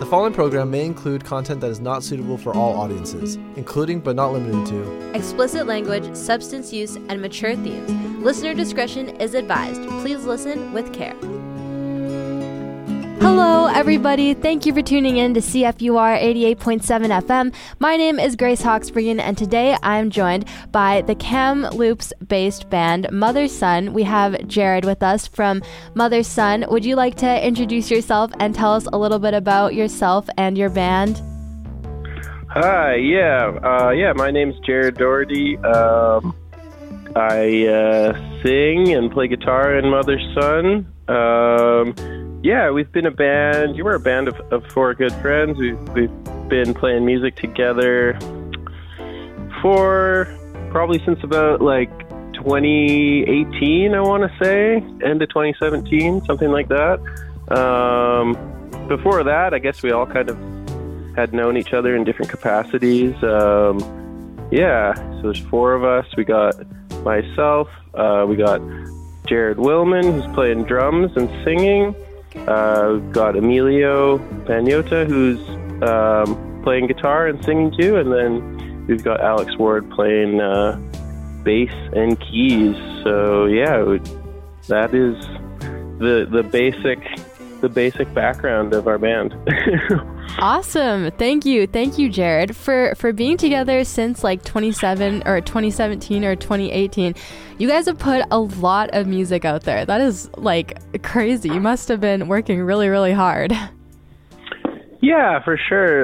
following program may include content that is not suitable for all audiences, including but not limited to explicit language, substance use, and mature themes. Listener discretion is advised. Please listen with care. Hello, everybody. Thank you for tuning in to CFUR 88.7 FM. My name is Grace Hawksbreen, and today I'm joined by the Kamloops-based band Mother Son. We have Jared with us from Mother Son. Would you like to introduce yourself and tell us a little bit about yourself and your band? Hi, my name's Jared Doherty. I sing and play guitar in Mother Son. We've been a band. We're a band of four good friends. We've been playing music together for probably since about 2018, I want to say, end of 2017, something like that. Before that, I guess we all kind of had known each other in different capacities. So there's four of us. We got myself, we got Jared Willman, who's playing drums and singing. We've got Emilio Pagnotta, who's playing guitar and singing too, and then we've got Alex Ward playing bass and keys. So that is the basic background of our band. Awesome. Thank you, Jared, for being together since 2017 or 2018. You guys have put a lot of music out there. That is crazy. You must have been working really, really hard. Yeah, for sure.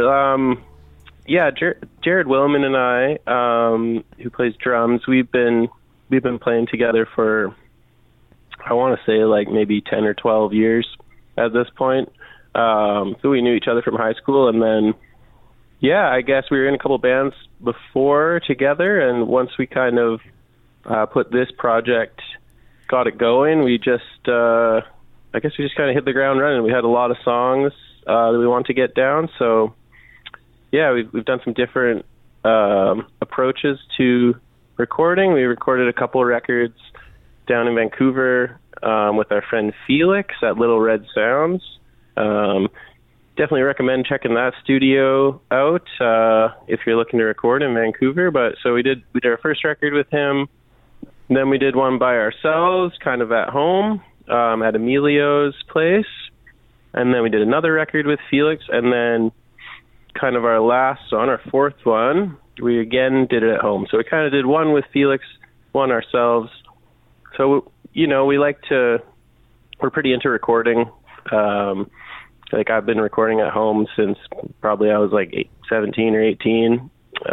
Jared Willman and I, who plays drums, we've been playing together for, I want to say maybe 10 or 12 years at this point. So we knew each other from high school, and then I guess we were in a couple bands before together, and once we kind of put this project, got it going, we just kind of hit the ground running. We had a lot of songs that we wanted to get down, so we've done some different approaches to recording. We recorded a couple records down in Vancouver with our friend Felix at Little Red Sounds. Definitely recommend checking that studio out if you're looking to record in Vancouver. But so we did our first record with him. Then we did one by ourselves, kind of at home, at Emilio's place. And then we did another record with Felix. And then kind of our last one, our fourth one, we again did it at home. So we kind of did one with Felix, one ourselves. So, we're pretty into recording. I've been recording at home since probably I was 17 or 18,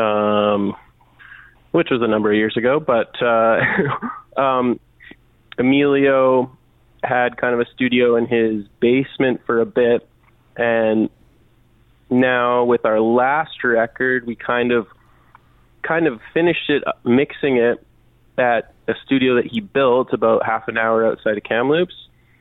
which was a number of years ago. But Emilio had kind of a studio in his basement for a bit, and now with our last record, we kind of finished it, mixing it at a studio that he built about half an hour outside of Kamloops.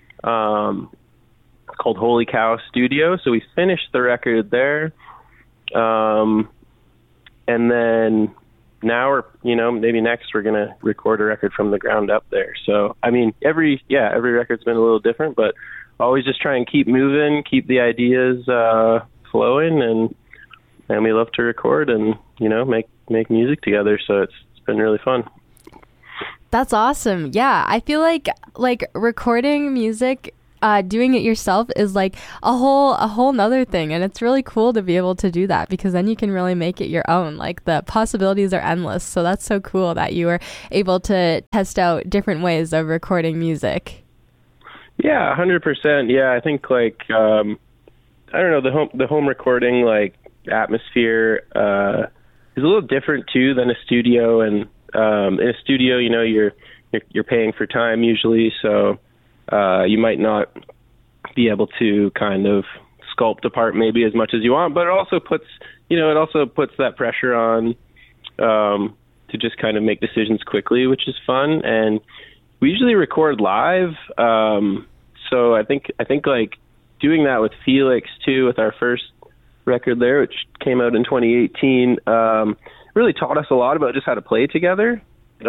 Called Holy Cow Studio. So we finished the record there. And then now maybe next we're going to record a record from the ground up there. So, every record's been a little different, but always just try and keep moving, keep the ideas flowing, and we love to record and, make music together. So it's been really fun. That's awesome. Yeah, I feel like recording music, doing it yourself is a whole nother thing, and it's really cool to be able to do that, because then you can really make it your own. The possibilities are endless. So that's so cool that you were able to test out different ways of recording music. Yeah, 100%. Yeah, I think I don't know, the home recording atmosphere is a little different too than a studio, and in a studio, you're paying for time usually, so you might not be able to kind of sculpt apart maybe as much as you want, but it also puts that pressure on to just kind of make decisions quickly, which is fun. And we usually record live, so I think doing that with Felix too, with our first record there, which came out in 2018, really taught us a lot about just how to play together,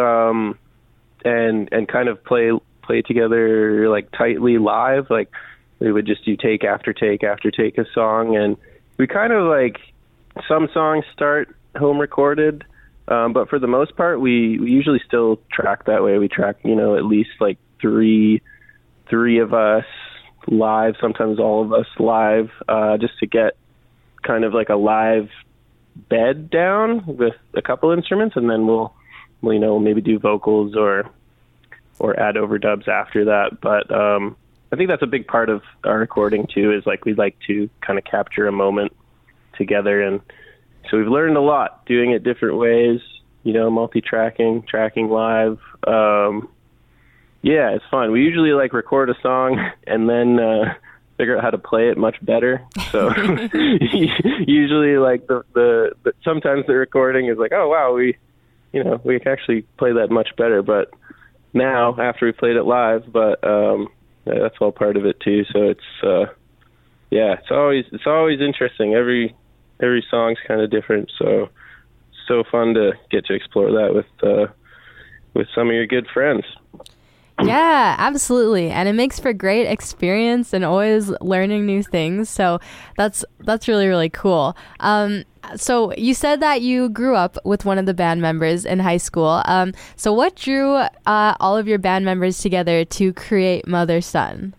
and kind of play together tightly live. we would just do take after take after take a song, and we kind of like, some songs start home recorded, but for the most part we usually still track that way. We track, at least like three of us live, sometimes all of us live, just to get kind of like a live bed down with a couple instruments, and then we'll maybe do vocals or add overdubs after that. But I think that's a big part of our recording too, is like we like to kind of capture a moment together, and so we've learned a lot doing it different ways, multi-tracking, tracking live. Yeah, it's fun. We usually like record a song and then figure out how to play it much better. So usually like the sometimes the recording is like, oh wow, we can actually play that much better. But now after we played it live, but that's all part of it too. So it's it's always interesting. Every song's kind of different. So fun to get to explore that with some of your good friends. Yeah, absolutely. And it makes for great experience and always learning new things. So that's really, really cool. So you said that you grew up with one of the band members in high school. So what drew all of your band members together to create Mother Son?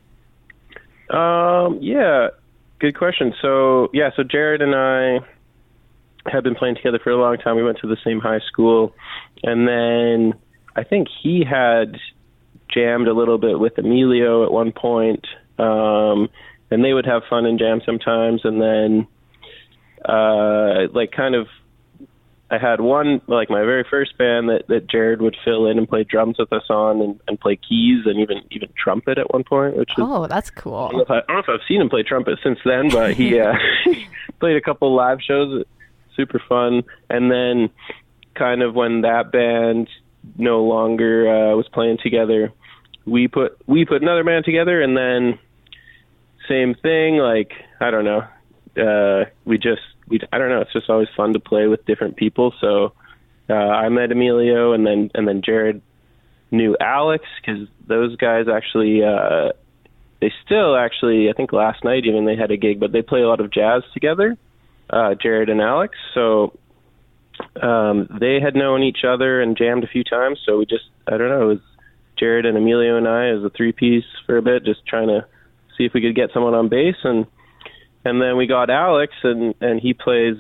Yeah, good question. So Jared and I have been playing together for a long time. We went to the same high school. And then I think he had jammed a little bit with Emilio at one point, and they would have fun and jam sometimes. And then I had one, like my very first band that Jared would fill in and play drums with us on, and play keys and even trumpet at one point, which was, that's cool. I don't know if I've seen him play trumpet since then, but he played a couple live shows, super fun. And then kind of when that band no longer was playing together, we put another band together, and then same thing, like, I don't know, I don't know, it's just always fun to play with different people. So I met Emilio, and then Jared knew Alex, because those guys actually they still actually, I think last night even, they had a gig, but they play a lot of jazz together, Jared and Alex. So they had known each other and jammed a few times, so we just, I don't know, it was Jared and Emilio and I as a three-piece for a bit, just trying to see if we could get someone on bass, and then we got Alex, and he plays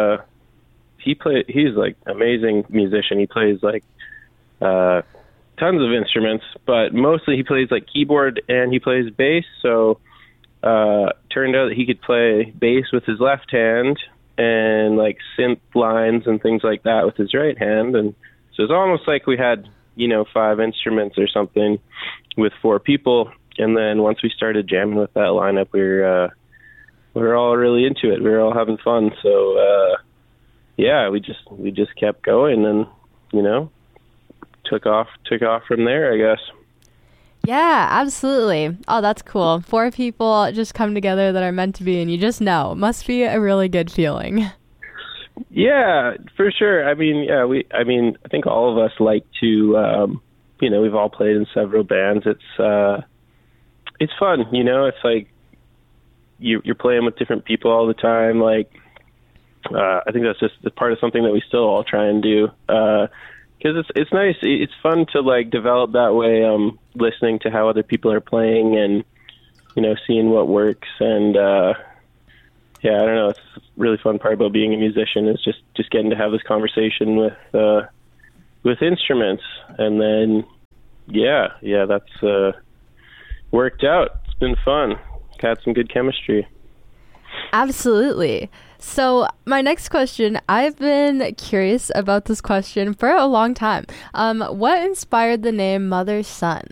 he's like amazing musician. He plays like tons of instruments, but mostly he plays like keyboard and he plays bass. So turned out that he could play bass with his left hand and like synth lines and things like that with his right hand. And so it's almost like we had 5 instruments or something with 4 people. And then once we started jamming with that lineup, we were all really into it. We were all having fun. So we just kept going, and took off from there, I guess. Yeah, absolutely. Oh, that's cool. 4 people just come together that are meant to be, and you just know. It must be a really good feeling. Yeah, for sure. I mean, I think all of us like to, we've all played in several bands. It's fun, it's like you're playing with different people all the time. Like, I think that's just part of something that we still all try and do. Because it's nice. It's fun to like develop that way, listening to how other people are playing and, seeing what works. And, I don't know. It's a really fun part about being a musician is just getting to have this conversation with instruments. And then, that's worked out. It's been fun. Had some good chemistry. Absolutely. So my next question, I've been curious about this question for a long time. What inspired the name Mother Son?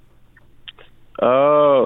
Oh,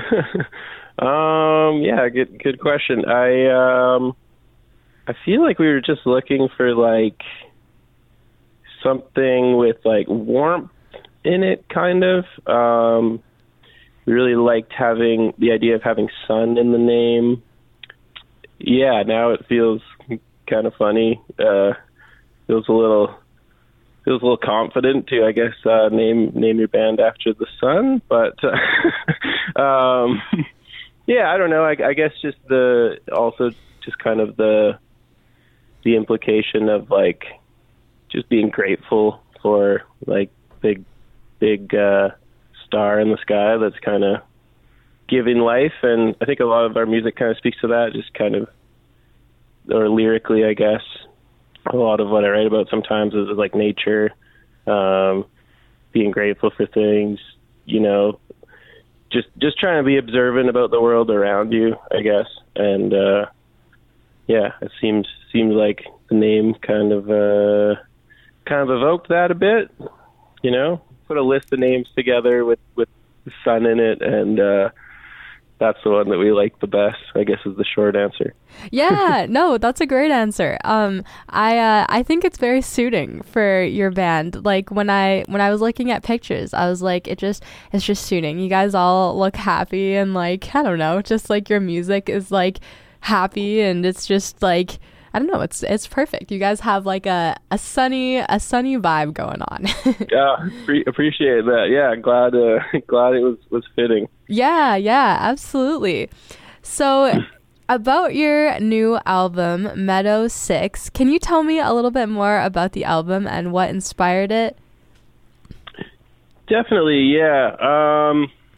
good question. I feel like we were just looking for like something with like warmth in it, kind of. We really liked having the idea of having son in the name. Yeah, now it feels kind of funny. Feels a little confident to, I guess, name your band after the sun. But I don't know. I guess just just kind of the implication of like just being grateful for like big star in the sky that's kind of giving life. And I think a lot of our music kind of speaks to that, just kind of, or lyrically, I guess. A lot of what I write about sometimes is like nature, being grateful for things, you know, just trying to be observant about the world around you, I guess. And it seems like the name kind of evoked that a bit, you know. Put a list of names together with the sun in it, and that's the one that we like the best, I guess, is the short answer. Yeah, no, that's a great answer. I think it's very suiting for your band. Like when I was looking at pictures, I was like, it's just suiting. You guys all look happy, and like, I don't know, just like your music is like happy, and it's just like, I don't know, it's perfect. You guys have like a sunny vibe going on. Yeah, appreciate that. Yeah, glad it was fitting. Yeah, absolutely. So about your new album, Meadow 6, can you tell me a little bit more about the album and what inspired it? Definitely, yeah.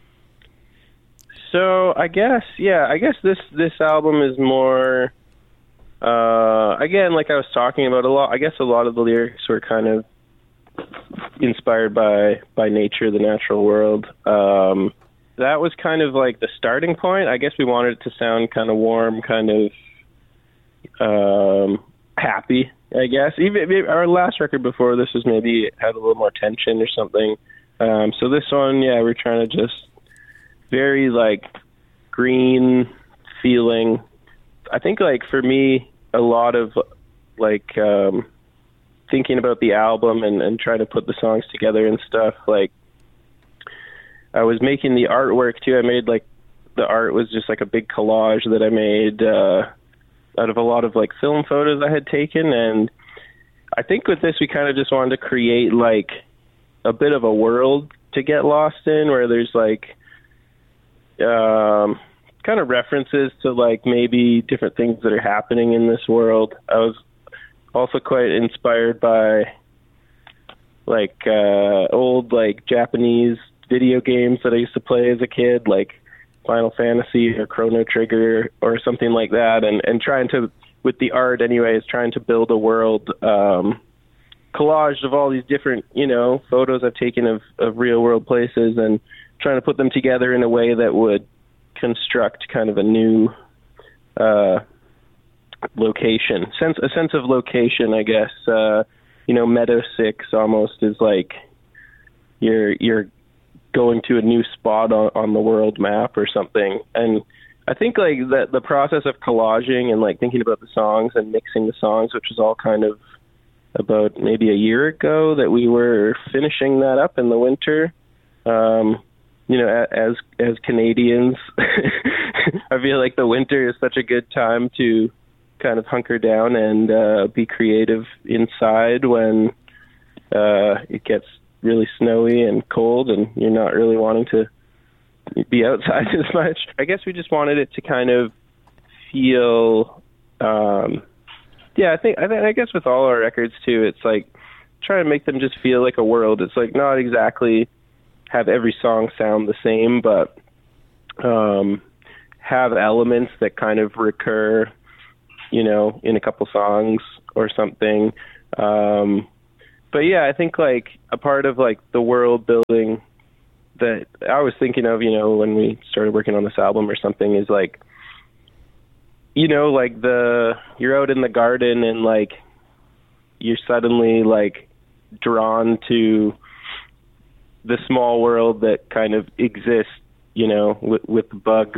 So I guess this album is more, again, like I was talking about a lot, I guess a lot of the lyrics were kind of inspired by nature, the natural world. That was kind of like the starting point. I guess we wanted it to sound kind of warm, kind of happy, I guess. Even our last record before this was maybe had a little more tension or something. So this one, we're trying to just very like green feeling. I think like for me, a lot of like thinking about the album and trying to put the songs together and stuff, like I was making the artwork too. I made like the art was just like a big collage that I made out of a lot of like film photos I had taken. And I think with this, we kind of just wanted to create like a bit of a world to get lost in, where there's like kind of references to like maybe different things that are happening in this world. I was also quite inspired by like old like Japanese video games that I used to play as a kid, like Final Fantasy or Chrono Trigger or something like that, and trying to, with the art anyways, trying to build a world collage of all these different, you know, photos I've taken of real world places, and trying to put them together in a way that would construct kind of a new location, a sense of location, I guess. You know, Meadow 6 almost is like you're going to a new spot on the world map or something. And I think like the process of collaging and like thinking about the songs and mixing the songs, which was all kind of about maybe a year ago that we were finishing that up in the winter. You know, as Canadians, I feel like the winter is such a good time to kind of hunker down and be creative inside when it gets really snowy and cold and you're not really wanting to be outside as much. I guess we just wanted it to kind of feel, I guess with all our records too, it's like trying to make them just feel like a world. It's like not exactly have every song sound the same, but have elements that kind of recur, you know, in a couple songs or something. But yeah, I think like a part of like the world building that I was thinking of, you know, when we started working on this album or something is like, you know, like you're out in the garden and like you're suddenly like drawn to the small world that kind of exists, you know, with bugs.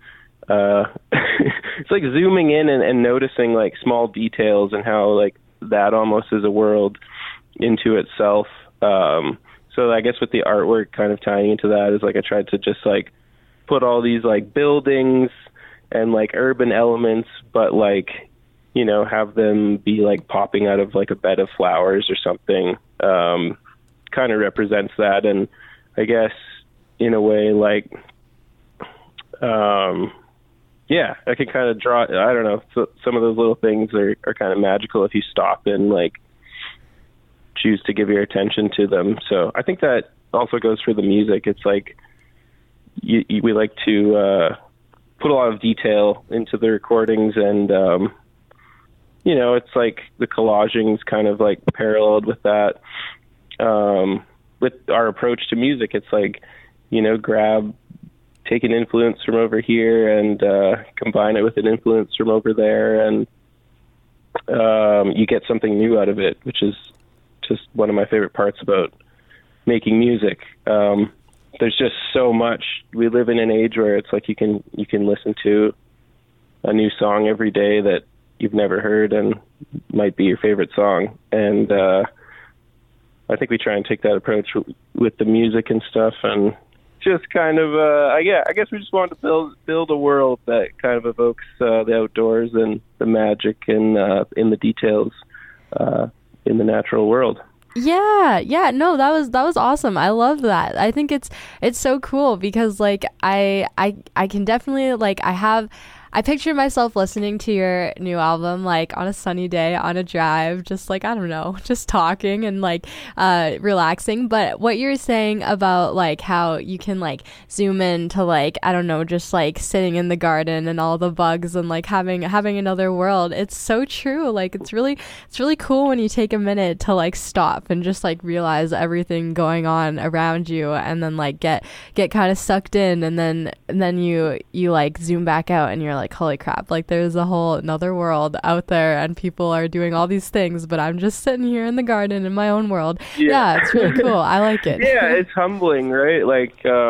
It's like zooming in and noticing like small details and how like that almost is a world into itself. So I guess with the artwork kind of tying into that is like I tried to just like put all these like buildings and like urban elements, but like, you know, have them be like popping out of like a bed of flowers or something. Kind of represents that. And I guess in a way like yeah, I can kind of draw. I don't know. So some of those little things are kind of magical if you stop and like choose to give your attention to them. So I think that also goes for the music. It's like we like to put a lot of detail into the recordings, and you know, it's like the collaging's kind of like paralleled with that. With our approach to music, it's like, you know, take an influence from over here and combine it with an influence from over there, and you get something new out of it, which is just one of my favorite parts about making music. There's just so much. We live in an age where it's like you can listen to a new song every day that you've never heard and might be your favorite song. And I think we try and take that approach with the music and stuff, and just kind of I guess we just wanted to build a world that kind of evokes the outdoors and the magic and in the details in the natural world. Yeah, no, that was awesome. I love that. I think it's so cool because like I can definitely like I picture myself listening to your new album like on a sunny day on a drive, just like, I don't know, just talking and like relaxing. But what you're saying about like how you can like zoom in to like, I don't know, just like sitting in the garden and all the bugs and like having another world, it's so true. Like it's really cool when you take a minute to like stop and just like realize everything going on around you, and then like get kind of sucked in, and then you like zoom back out and you're like, holy crap, like there's a whole another world out there and people are doing all these things, but I'm just sitting here in the garden in my own world. Yeah, it's really cool. I like it. Yeah, it's humbling, right? Like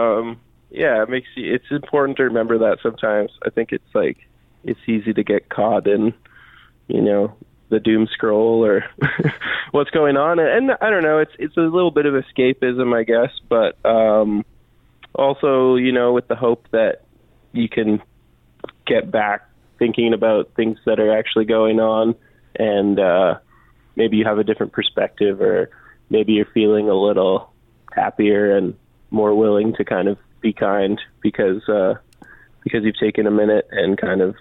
it makes you, it's important to remember that sometimes. I think it's like it's easy to get caught in, you know, the doom scroll or what's going on, and I don't know, it's a little bit of escapism, I guess, but also, you know, with the hope that you can get back thinking about things that are actually going on, and maybe you have a different perspective, or maybe you're feeling a little happier and more willing to kind of be kind because you've taken a minute and kind of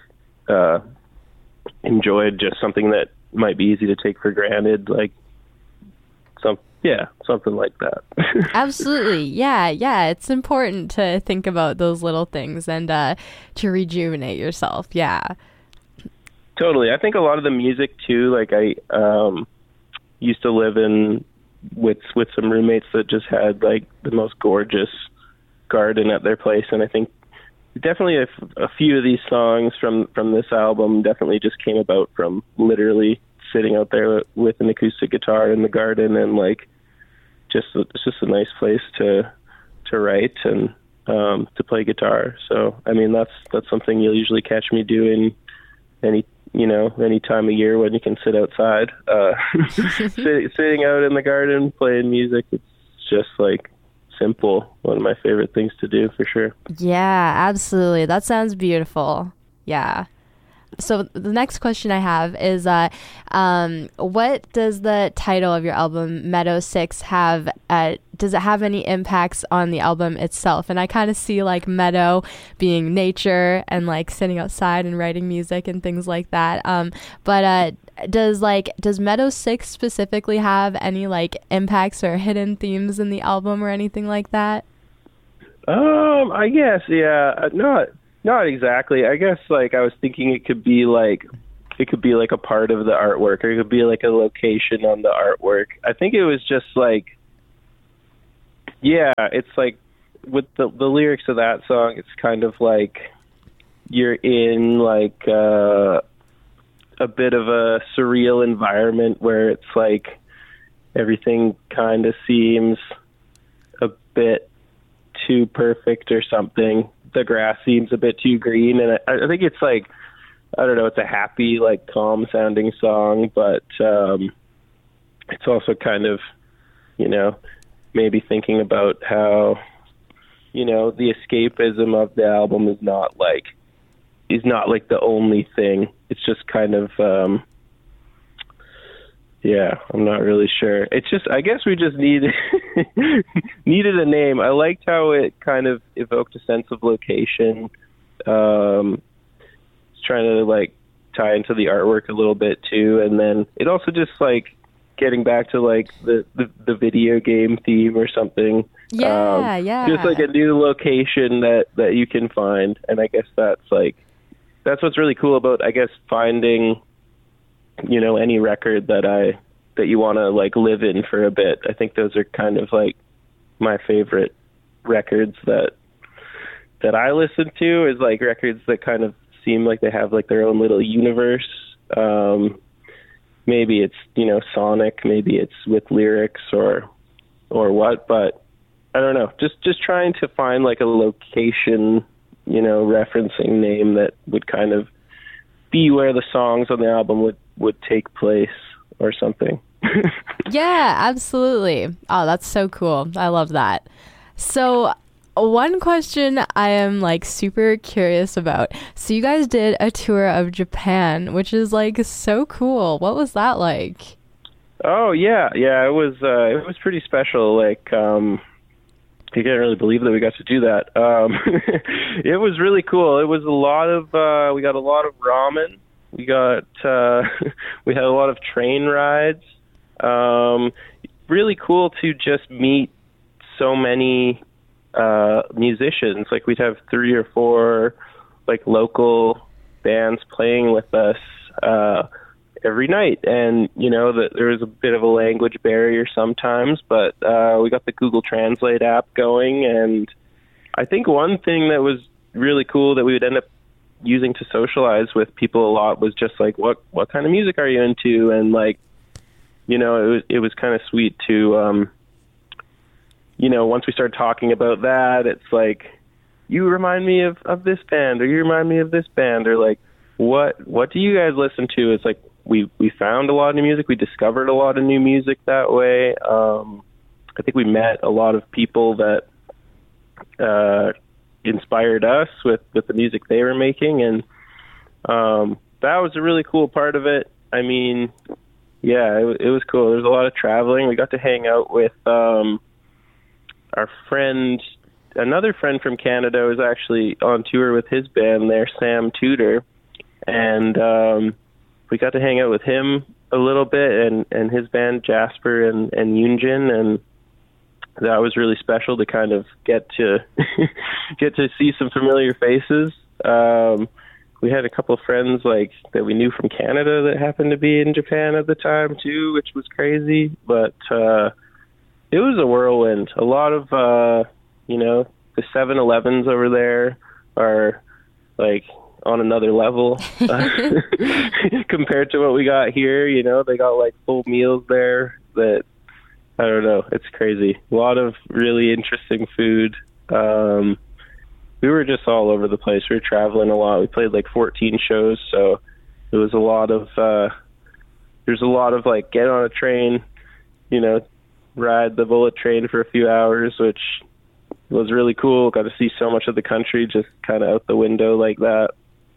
enjoyed just something that might be easy to take for granted, like something like that. Absolutely. Yeah. It's important to think about those little things and to rejuvenate yourself. Yeah. Totally. I think a lot of the music too, like I used to live in with some roommates that just had like the most gorgeous garden at their place, and I think definitely a few of these songs from this album definitely just came about from literally sitting out there with an acoustic guitar in the garden, and like it's just a nice place to write and to play guitar. So I mean that's something you'll usually catch me doing any time of year when you can sit outside, sitting out in the garden playing music. It's just like simple, one of my favorite things to do for sure. Yeah, absolutely. That sounds beautiful. Yeah. So the next question I have is, what does the title of your album, Meadow 6, have? Does it have any impacts on the album itself? And I kind of see like meadow being nature and like sitting outside and writing music and things like that. But does Meadow 6 specifically have any like impacts or hidden themes in the album or anything like that? I guess, yeah, not exactly. I guess like I was thinking it could be like a part of the artwork, or it could be like a location on the artwork. I think it was just like, yeah, it's like with the lyrics of that song, it's kind of like you're in like a bit of a surreal environment where it's like everything kind of seems a bit too perfect or something. The grass seems a bit too green, and I think it's like, I don't know, it's a happy, like calm sounding song, but it's also kind of, you know, maybe thinking about how, you know, the escapism of the album is not like the only thing. It's just kind of yeah, I'm not really sure. It's just, I guess we just needed a name. I liked how it kind of evoked a sense of location. trying to like tie into the artwork a little bit too, and then it also just like getting back to like the video game theme or something. Yeah. Just like a new location that you can find, and I guess that's what's really cool about, I guess, finding, you know, any record that you want to like live in for a bit. I think those are kind of like my favorite records that I listen to, is like records that kind of seem like they have like their own little universe. Maybe it's, you know, sonic, maybe it's with lyrics or what, but I don't know. Just trying to find like a location, you know, referencing name that would kind of be where the songs on the album would take place or something. Yeah, absolutely. Oh, that's so cool. I love that. So one question I am like super curious about. So you guys did a tour of Japan, which is like so cool. What was that like? Oh yeah, it was pretty special. Like, I can't really believe that we got to do that. It was really cool. It was a lot of we got a lot of ramen. We got we had a lot of train rides. Really cool to just meet so many musicians. Like, we'd have 3 or 4 like local bands playing with us every night, and you know that there was a bit of a language barrier sometimes, but we got the Google Translate app going, and I think one thing that was really cool that we would end up using to socialize with people a lot was just like, what kind of music are you into? And like, you know, it was kind of sweet to you know, once we started talking about that, it's like, you remind me of this band, or you remind me of this band, or like, what do you guys listen to? It's like, we found a lot of new music. We discovered a lot of new music that way. I think we met a lot of people that inspired us with the music they were making, and that was a really cool part of it. I mean, yeah, it was cool. There was a lot of traveling. We got to hang out with our friend, another friend from Canada was actually on tour with his band there, Sam Tudor, and we got to hang out with him a little bit, and his band Jasper and Yunjin, and that was really special to kind of get to see some familiar faces. We had a couple of friends like that we knew from Canada that happened to be in Japan at the time too, which was crazy, but it was a whirlwind. A lot of you know, the 7-Elevens over there are like on another level compared to what we got here. You know, they got like full meals there that, I don't know, it's crazy. A lot of really interesting food. We were just all over the place. We were traveling a lot. We played like 14 shows, so it was a lot of there's a lot of like, get on a train, you know, ride the bullet train for a few hours, which was really cool. Got to see so much of the country just kind of out the window like that.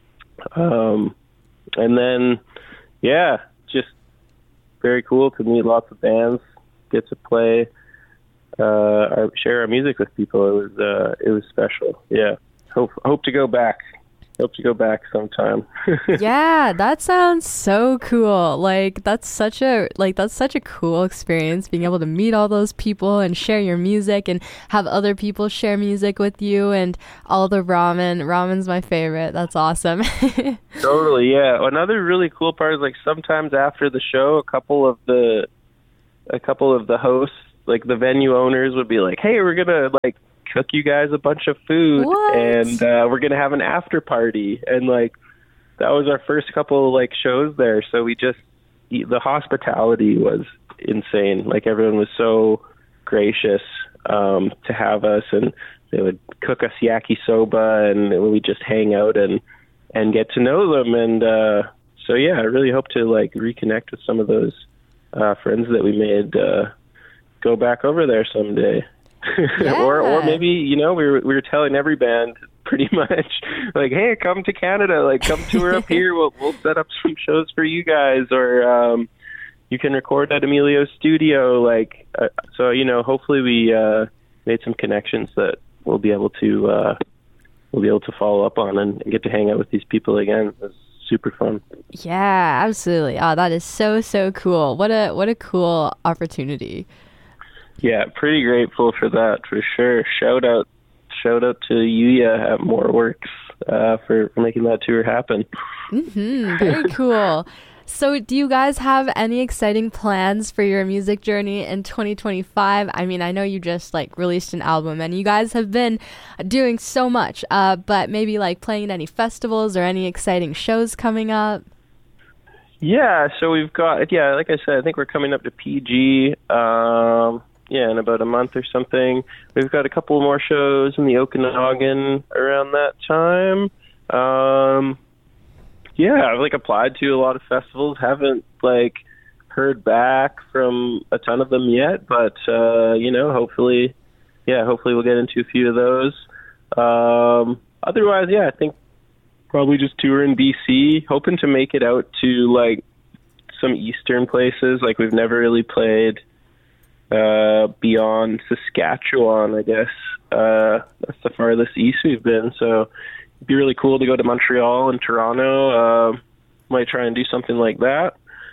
And then, yeah, just very cool to meet lots of bands, get to play, share our music with people. It was special. Yeah. Hope to go back. Hope to go back sometime. Yeah, that sounds so cool. Like, that's such a cool experience, being able to meet all those people and share your music and have other people share music with you, and all the ramen. Ramen's my favorite. That's awesome. Totally, yeah. Another really cool part is like, sometimes after the show, a couple of the hosts, like the venue owners, would be like, "Hey, we're gonna like cook you guys a bunch of food, and we're gonna have an after party." And like, that was our first couple like shows there, so we just, the hospitality was insane. Like, everyone was so gracious to have us, and they would cook us yakisoba, and we just hang out and get to know them. And so yeah, I really hope to like reconnect with some of those friends that we made, go back over there someday. Yeah. or maybe, you know, we were telling every band pretty much like, "Hey, come to Canada, like come tour up here. We'll set up some shows for you guys, or you can record at Emilio's studio." Like, so, you know, hopefully we made some connections that we'll be able to we'll be able to follow up on and get to hang out with these people again. It's super fun. Yeah, absolutely. Oh, that is so, so cool. What a cool opportunity. Yeah, pretty grateful for that, for sure. Shout out to Yuya at More Works for making that tour happen. Very cool. So do you guys have any exciting plans for your music journey in 2025? I mean, I know you just like released an album and you guys have been doing so much, but maybe like playing at any festivals or any exciting shows coming up? Yeah, so we've got, like I said, I think we're coming up to PG, in about a month or something. We've got a couple more shows in the Okanagan around that time. I've like applied to a lot of festivals. Haven't like heard back from a ton of them yet, but hopefully we'll get into a few of those. Otherwise, I think probably just tour in BC, hoping to make it out to like some eastern places. Like we've never really played beyond Saskatchewan, I guess. That's the farthest east we've been, so it'd be really cool to go to Montreal and Toronto. Might try and do something like that.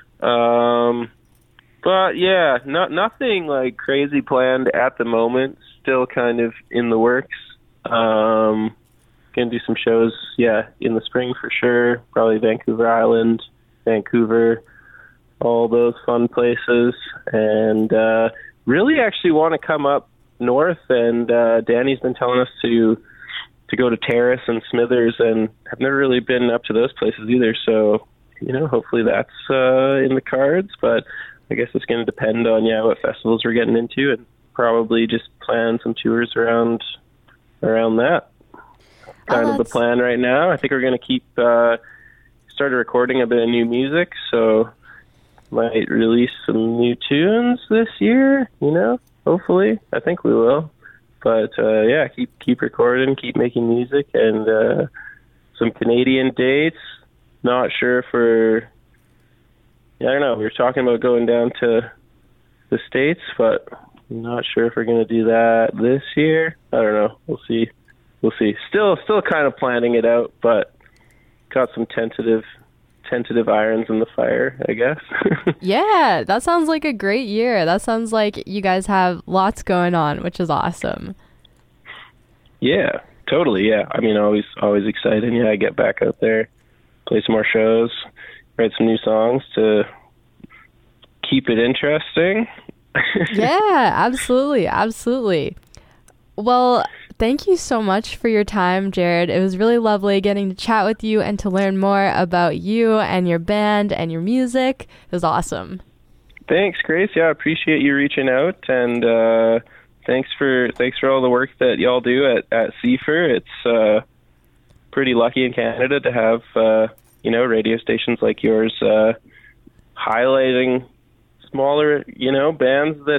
But yeah, nothing like crazy planned at the moment. Still kind of in the works. Gonna do some shows, in the spring for sure. Probably Vancouver Island, Vancouver, all those fun places. And really actually want to come up north, and Danny's been telling us to go to Terrace and Smithers, and I've never really been up to those places either. So, hopefully that's in the cards, but I guess it's going to depend on, what festivals we're getting into, and probably just plan some tours around that. Kind of the plan right now. I think we're going to keep, started recording a bit of new music, so might release some new tunes this year, hopefully. I think we will. But keep recording, keep making music, and some Canadian dates. Not sure for, I don't know, we were talking about going down to the States, but I'm not sure if we're going to do that this year. I don't know. We'll see. Still kind of planning it out, but got some tentative irons in the fire, I guess. Yeah, that sounds like a great year. That sounds like you guys have lots going on, which is awesome. Yeah, totally. Yeah, I mean, always exciting. Yeah, I get back out there, play some more shows, write some new songs to keep it interesting. Yeah, absolutely. Well, thank you so much for your time, Jared. It was really lovely getting to chat with you and to learn more about you and your band and your music. It was awesome. Thanks, Grace. Yeah, I appreciate you reaching out, and thanks for all the work that y'all do at CFR. It's pretty lucky in Canada to have radio stations like yours highlighting smaller, bands that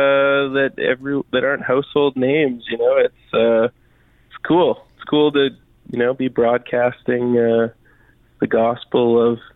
aren't household names. It's cool. It's cool to be broadcasting the gospel of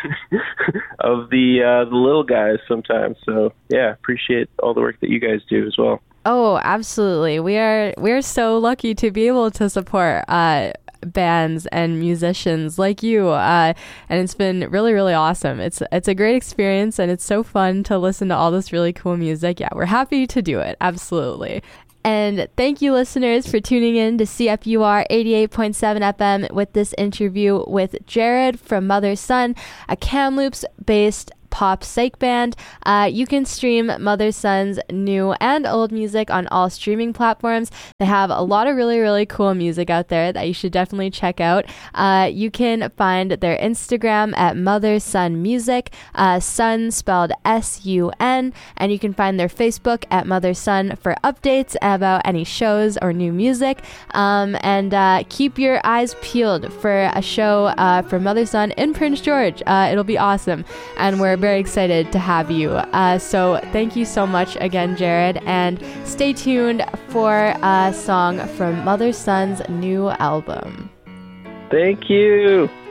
of the little guys sometimes. So yeah, appreciate all the work that you guys do as well. Oh, absolutely. We're so lucky to be able to support bands and musicians like you, and it's been really, really awesome. It's a great experience, and it's so fun to listen to all this really cool music. Yeah, we're happy to do it. Absolutely. And thank you, listeners, for tuning in to CFUR 88.7 FM with this interview with Jared from Mother Son, a Kamloops based pop psych band. You can stream Mother Son's new and old music on all streaming platforms. They have a lot of really, really cool music out there that you should definitely check out. You can find their Instagram at Mother Son Music, Son spelled S-U-N, and you can find their Facebook at Mother Son for updates about any shows or new music. And keep your eyes peeled for a show for Mother Son in Prince George. It'll be awesome, and we're very excited to have you. So thank you so much again, Jared, and stay tuned for a song from Mother Son's new album. Thank you.